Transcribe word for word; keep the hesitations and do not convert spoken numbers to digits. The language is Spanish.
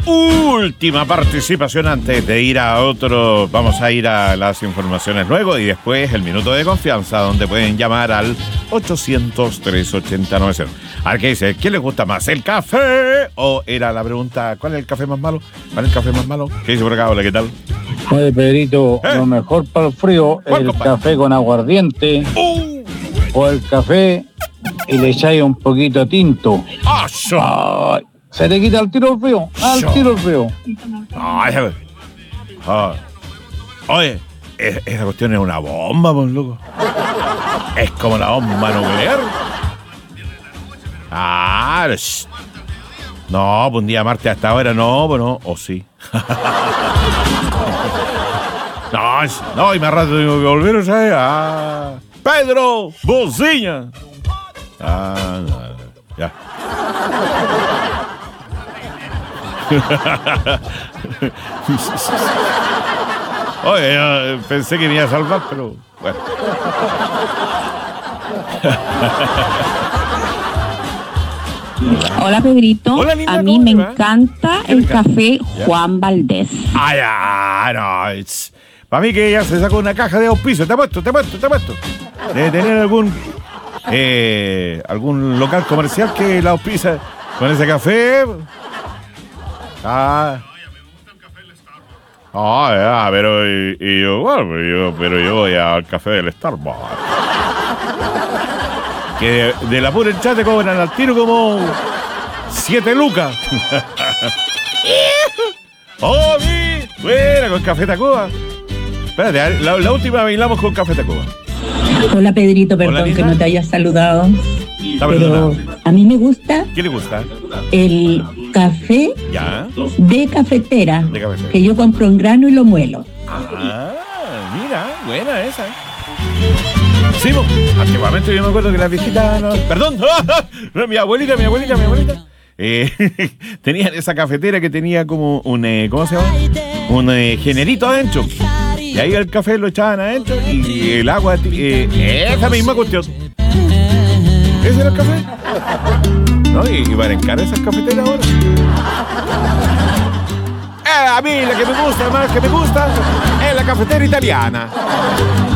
última participación antes de ir a otro. Vamos a ir a las informaciones luego y después el minuto de confianza, donde pueden llamar al ochocientos, trescientos ochenta, novecientos. A ver qué dice, ¿quién les gusta más, el café? O era la pregunta, ¿cuál es el café más malo? ¿Cuál es el café más malo? ¿Qué dice por acá? Hola, ¿qué tal? Oye, Pedrito, ¿Eh? lo mejor para el frío, el compadre? café con aguardiente ¡Uh! o el café y le echáis un poquito de tinto. ¡Ah, so! Ay, se te quita el tiro el frío, al Yo. tiro el frío. Ay, ah. Oye, es- esa cuestión es una bomba, pues, loco. Es como la bomba nuclear. Ah, sh- no, pues un día martes hasta ahora no, pues no, o sí. No, es- no, y más rato tengo que volver, ¿sabes? Ah, Pedro, Bociña. Ah, no, no, ya. Oye, yo pensé que me iba a salvar, pero bueno. Hola Pedrito, Hola, linda, a mí ¿cómo me te va? encanta ¿Qué te el encanta? café ¿Ya? Juan Valdés. Ay, ah, no. es- Para mí que ella se sacó una caja de auspicio. Te apuesto, te apuesto, te apuesto. Debe tener algún eh, algún local comercial que la auspicia con ese café. Ah. Ah, ya, pero y, y yo, bueno, pero yo, pero yo voy al café del Starbucks. Que de, de la pura hinchada te cobran al tiro como siete lucas. ¡Oh, mi! Buena, con Café Tacuba. Espérate, a ver, la, la última bailamos con Café Tacuba. Hola Pedrito, perdón Hola, que linda. no te haya saludado, Está pero perdonada. a mí me gusta ¿Qué le gusta? el café ¿Ya? de cafetera, De cafetera. que yo compro en grano y lo muelo. Ah, mira, buena esa. Sí, po. Antiguamente yo me acuerdo que las viejitas... no- Perdón, no, mi abuelita, mi abuelita, mi abuelita. Eh, tenían esa cafetera que tenía como un... eh, ¿cómo se llama? Un eh, generito adentro. Y ahí el café lo echaban adentro y el agua... eh, esa misma cuestión. ¿Ese era el café? ¿No? Y, y van en cara esas cafeteras ahora. Eh, a mí la que me gusta, más que me gusta, es la cafetera italiana.